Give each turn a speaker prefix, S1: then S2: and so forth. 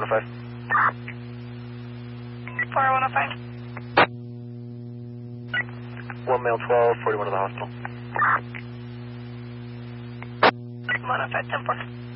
S1: 4105.
S2: 4105.
S1: 1 male 12, 41 to the hospital.
S2: 105, 10-4.